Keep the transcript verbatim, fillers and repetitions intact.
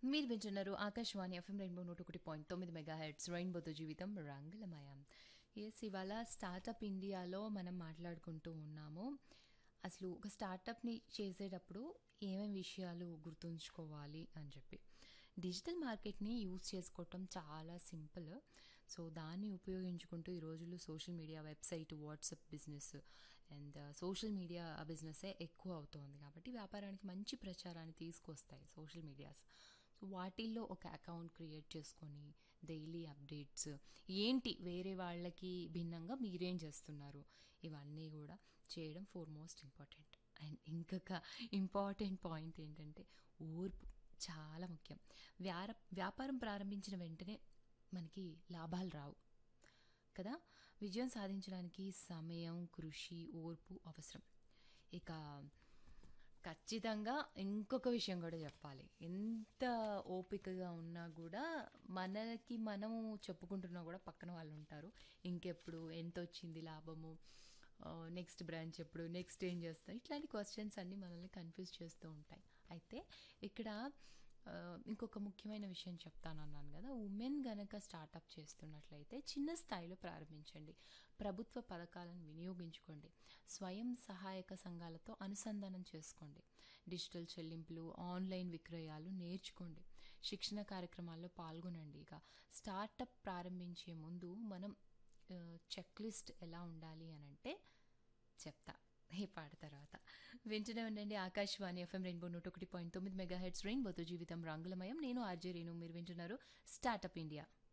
మీరు వింటున్నారు Akashvani FM rainbow నూట ఒకటి పాయింట్ తొమ్మిది మెగా హెడ్స్ రెయిన్బోతో జీవితం రంగులమయం. ఎస్, ఇవాళ స్టార్టప్ ఇండియాలో మనం మాట్లాడుకుంటూ ఉన్నాము. అసలు ఒక స్టార్టప్ని చేసేటప్పుడు ఏమేమి విషయాలు గుర్తుంచుకోవాలి అని చెప్పి. డిజిటల్ మార్కెట్ని యూజ్ చేసుకోవటం చాలా సింపుల్. సో దాన్ని ఉపయోగించుకుంటూ ఈ రోజుల్లో social media, website, WhatsApp business and social media బిజినెసే ఎక్కువ అవుతోంది. కాబట్టి వ్యాపారానికి మంచి ప్రచారాన్ని తీసుకొస్తాయి సోషల్ మీడియాస్. సో వాటిల్లో ఒక అకౌంట్ క్రియేట్ చేసుకొని డైలీ అప్డేట్స్ ఏంటి, వేరే వాళ్ళకి భిన్నంగా మీరేం చేస్తున్నారు, ఇవన్నీ కూడా చేయడం ఫోర్ మోస్ట్ ఇంపార్టెంట్. అండ్ ఇంకొక ఇంపార్టెంట్ పాయింట్ ఏంటంటే ఓర్పు చాలా ముఖ్యం. వ్యార వ్యాపారం ప్రారంభించిన వెంటనే మనకి లాభాలు రావు కదా. విజయం సాధించడానికి సమయం, కృషి, ఓర్పు అవసరం. ఇక ఖచ్చితంగా ఇంకొక విషయం కూడా చెప్పాలి. ఎంత ఓపికగా ఉన్నా కూడా మనకి మనము చెప్పుకుంటున్నా కూడా పక్కన వాళ్ళు ఉంటారు. ఇంకెప్పుడు, ఎంత వచ్చింది లాభము, నెక్స్ట్ బ్రాంచ్ ఎప్పుడు, నెక్స్ట్ ఏం చేస్తాం, ఇట్లాంటి క్వశ్చన్స్ అన్నీ మనల్ని కన్ఫ్యూజ్ చేస్తూ ఉంటాయి. అయితే ఇక్కడ ఇంకొక ముఖ్యమైన విషయం చెప్తాను అన్నాను కదా. ఉమెన్ గనక స్టార్టప్ చేస్తున్నట్లయితే చిన్న స్థాయిలో ప్రారంభించండి. ప్రభుత్వ పథకాలను వినియోగించుకోండి. స్వయం సహాయక సంఘాలతో అనుసంధానం చేసుకోండి. డిజిటల్ చెల్లింపులు, ఆన్లైన్ విక్రయాలు నేర్చుకోండి. శిక్షణ కార్యక్రమాల్లో పాల్గొనండి. ఇక స్టార్టప్ ప్రారంభించే ముందు మనం చెక్ లిస్ట్ ఎలా ఉండాలి అని అంటే చెప్తా ఈ పాట తర్వాత. వింటూనే ఉండండి ఆకాశవాణి ఎఫ్ఎం రెయిన్బో నూట ఒకటి పాయింట్ తొమ్మిది మెగా హెడ్స్ రెయిన్బోతో జీవితం రంగులమయం. నేను ఆర్జే రేణు, మీరు వింటున్నారు స్టార్టప్ ఇండియా.